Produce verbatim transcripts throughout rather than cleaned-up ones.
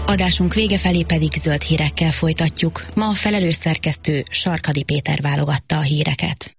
Adásunk vége felé pedig zöld hírekkel folytatjuk. Ma a felelős szerkesztő Sarkadi Péter válogatta a híreket.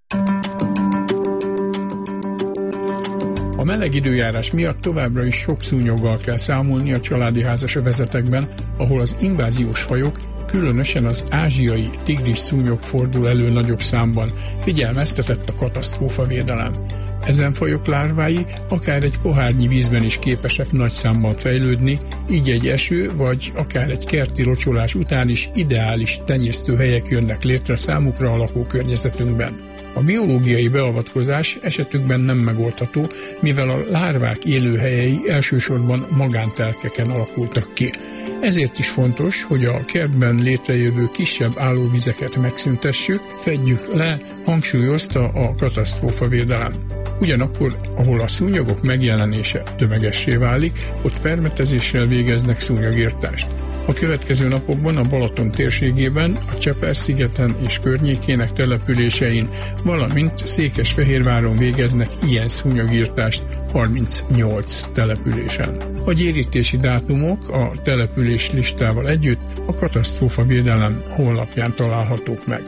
A meleg időjárás miatt továbbra is sok szúnyoggal kell számolni a családi házasövezetekben, ahol az inváziós fajok, különösen az ázsiai tigris szúnyog fordul elő nagyobb számban, figyelmeztetett a katasztrófavédelem. Ezen fajok lárvái akár egy pohárnyi vízben is képesek nagy számban fejlődni, így egy eső vagy akár egy kerti locsolás után is ideális tenyésztőhelyek jönnek létre számukra a lakókörnyezetünkben. A biológiai beavatkozás esetükben nem megoldható, mivel a lárvák élőhelyei elsősorban magántelkeken alakultak ki. Ezért is fontos, hogy a kertben létrejövő kisebb állóvizeket megszüntessük, fedjük le, hangsúlyozta a katasztrófavédelem. Ugyanakkor, ahol a szúnyogok megjelenése tömegessé válik, ott permetezéssel végeznek szúnyogirtást. A következő napokban a Balaton térségében, a Csepel-szigeten és környékének településein, valamint Székesfehérváron végeznek ilyen szúnyogirtást harmincnyolc településen. A gyérítési dátumok a település listával együtt a katasztrófavédelem honlapján találhatók meg.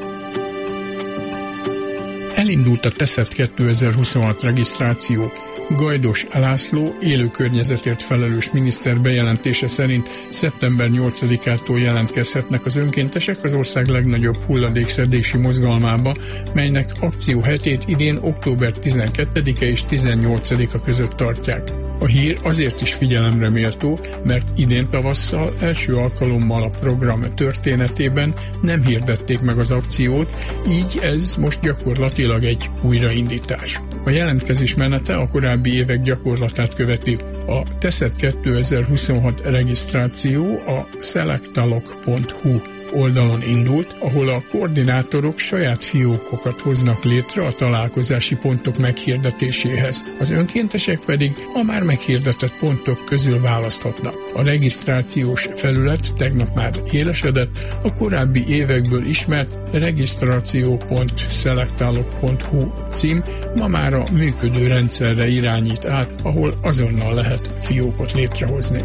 Elindult a TESZET kétezer-huszonhat regisztráció. Gajdos László élő környezetért felelős miniszter bejelentése szerint szeptember nyolcadikától jelentkezhetnek az önkéntesek az ország legnagyobb hulladékszedési mozgalmába, melynek akcióhetét idén október tizenkettedike és tizennyolcadika között tartják. A hír azért is figyelemre méltó, mert idén tavasszal első alkalommal a program történetében nem hirdették meg az akciót, így ez most gyakorlatilag egy újraindítás. A jelentkezés menete a korábbi évek gyakorlatát követi. A TESZET kétezer-huszonhat regisztráció a szelektalok pont hu oldalon indult, ahol a koordinátorok saját fiókokat hoznak létre a találkozási pontok meghirdetéséhez. Az önkéntesek pedig a már meghirdetett pontok közül választhatnak. A regisztrációs felület tegnap már élesedett, a korábbi évekből ismert regisztráció pont szelektalok pont hu cím ma már a működő rendszerre irányít át, ahol azonnal lehet fiókot létrehozni.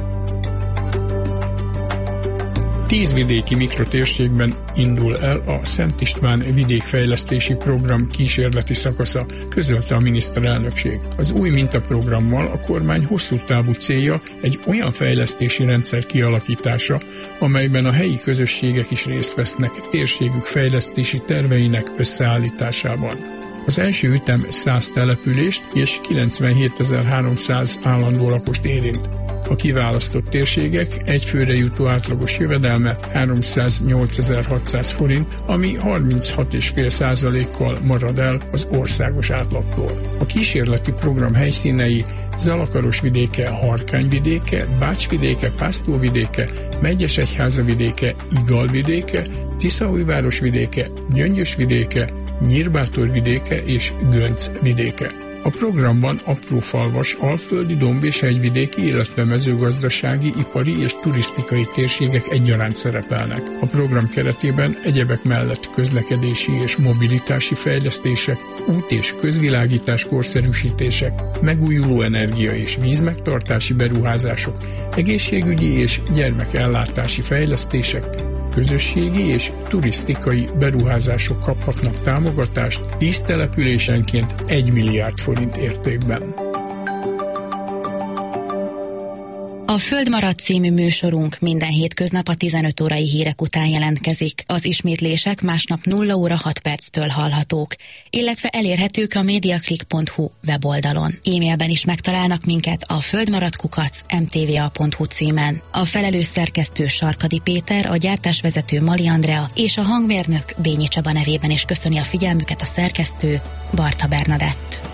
Tíz vidéki mikrotérségben indul el a Szent István vidékfejlesztési program kísérleti szakasza, közölte a miniszterelnökség. Az új mintaprogrammal a kormány hosszú távú célja egy olyan fejlesztési rendszer kialakítása, amelyben a helyi közösségek is részt vesznek térségük fejlesztési terveinek összeállításában. Az első ütem száz települést és kilencvenhétezer-háromszáz állandó lakost érint. A kiválasztott térségek egyfőre jutó átlagos jövedelme háromszáznyolcezer-hatszáz forint, ami harminchat egész öt százalékkal marad el az országos átlagtól. A kísérleti program helyszínei Zalakarosvidéke, Harkányvidéke, Bácsvidéke, Pásztóvidéke, Megyesegyházavidéke, Igalvidéke, Tiszaújvárosvidéke, Gyöngyösvidéke, Nyírbátorvidéke és Göncvidéke. A programban aprófalvas, alföldi, domb- és hegyvidéki, illetve mezőgazdasági, ipari és turisztikai térségek egyaránt szerepelnek. A program keretében egyebek mellett közlekedési és mobilitási fejlesztések, út- és közvilágítás korszerűsítések, megújuló energia és vízmegtartási beruházások, egészségügyi és gyermekellátási fejlesztések, közösségi és turisztikai beruházások kaphatnak támogatást tíz településenként egy milliárd forint értékben. A Földmarad című műsorunk minden hétköznap a tizenöt órai hírek után jelentkezik. Az ismétlések másnap nulla óra hat perctől hallhatók, illetve elérhetők a mediaclick pont hu weboldalon. E-mailben is megtalálnak minket a földmaradkukac em té vé á pont hu címen. A felelős szerkesztő Sarkadi Péter, a gyártásvezető Mali Andrea és a hangmérnök Bényi Csaba nevében is köszöni a figyelmüket a szerkesztő Barta Bernadett.